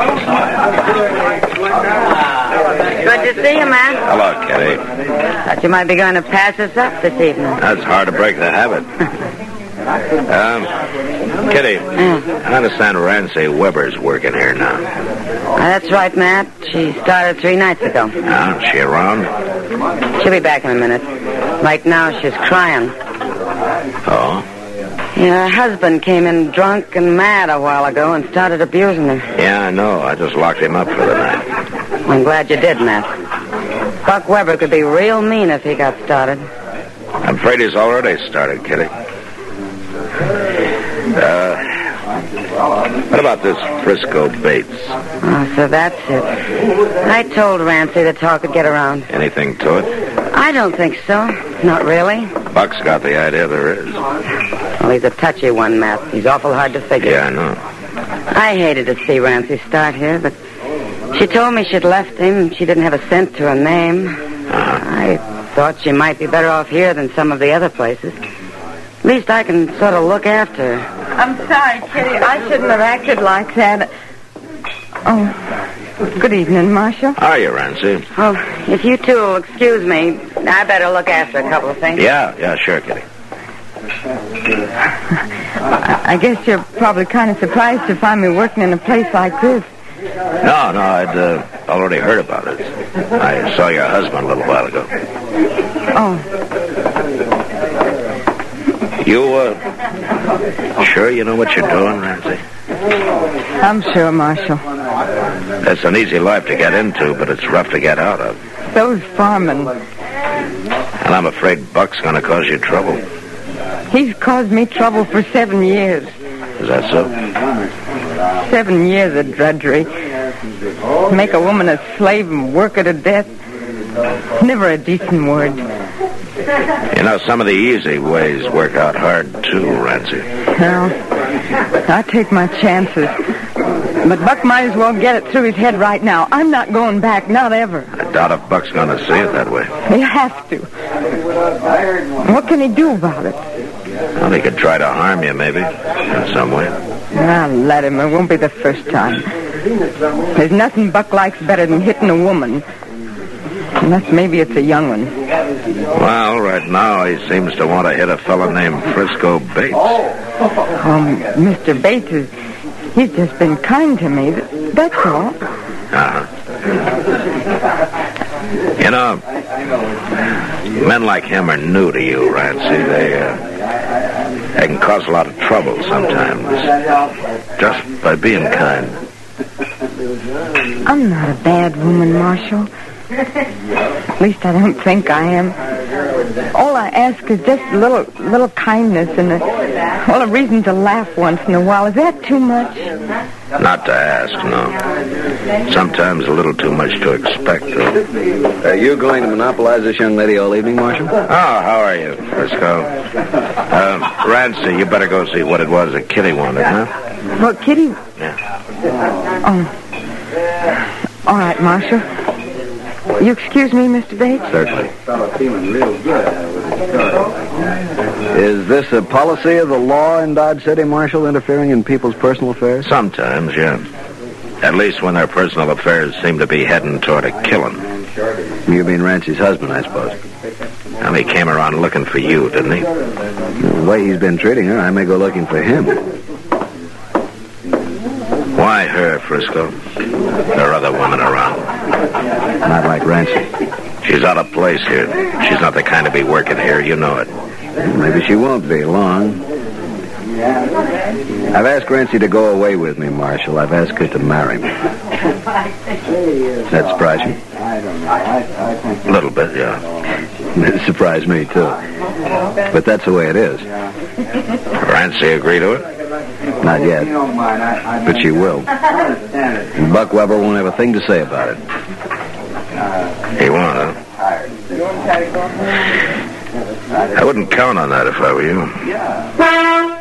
Good to see you, man. Hello, Kitty. Thought you might be going to pass us up this evening. That's hard to break the habit. Kitty, I understand Rancy Weber's working here now. That's right, Matt. She started 3 nights ago. Is she around? She'll be back in a minute. Right now, she's crying. Oh? Yeah, her husband came in drunk and mad a while ago and started abusing her. Yeah, I know. I just locked him up for the night. I'm glad you did, Matt. Buck Weber could be real mean if he got started. I'm afraid he's already started, Kitty. What about this Frisco Bates? Oh, so that's it. I told Rancy the talk would get around. Anything to it? I don't think so. Not really. Buck's got the idea there is. Well, he's a touchy one, Matt. He's awful hard to figure. Yeah, I know. I hated to see Rancy start here, but she told me she'd left him. She didn't have a cent to her name. I thought she might be better off here than some of the other places. At least I can sort of look after her. I'm sorry, Kitty. I shouldn't have acted like that. Oh, good evening, Marshal. How are you, Rancy? Oh, if you two will excuse me, I better look after a couple of things. Yeah, sure, Kitty. I guess you're probably kind of surprised to find me working in a place like this. No, I'd already heard about it. I saw your husband a little while ago. Oh. You, sure you know what you're doing, Rancy? I'm sure, Marshal. It's an easy life to get into, but it's rough to get out of. So's farming. And I'm afraid Buck's going to cause you trouble. He's caused me trouble for 7 years. Is that so? 7 years of drudgery. Make a woman a slave and work her to death. Never a decent word. You know, some of the easy ways work out hard, too, Rancy. Well, I take my chances. But Buck might as well get it through his head right now. I'm not going back, not ever. I doubt if Buck's going to see it that way. He has to. What can he do about it? Well, he could try to harm you, maybe, in some way. I'll let him. It won't be the first time. There's nothing Buck likes better than hitting a woman. Unless maybe it's a young one. Well, right now he seems to want to hit a fella named Frisco Bates. Mr. Bates he's just been kind to me. That's all. You know, men like him are new to you, Rancy. They can cause a lot of trouble sometimes. Just by being kind. I'm not a bad woman, Marshal. At least I don't think I am. All I ask is just a little kindness and a reason to laugh once in a while. Is that too much? Not to ask, no. Sometimes a little too much to expect, though. Are you going to monopolize this young lady all evening, Marshal? Oh, how are you, Frisco? Rancy, you better go see what it was that Kitty wanted, huh? What, Kitty? Yeah. Oh. All right, Marshal. You excuse me, Mr. Bates? Certainly. Is this a policy of the law in Dodge City, Marshal, interfering in people's personal affairs? Sometimes, yeah. At least when their personal affairs seem to be heading toward a killing. You mean Rancy's husband, I suppose. Well, he came around looking for you, didn't he? The way he's been treating her, I may go looking for him. Why her, Frisco? There are other women around. Not like Rancy. She's out of place here. She's not the kind to be working here, you know it. Maybe she won't be long. I've asked Rancy to go away with me, Marshal. I've asked her to marry me. Does that surprise you? A little bit, yeah. It surprised me, too. But that's the way it is. Rancy agree to it? Not yet. But she will. And Buck Weber won't have a thing to say about it. He won't, huh? I wouldn't count on that if I were you.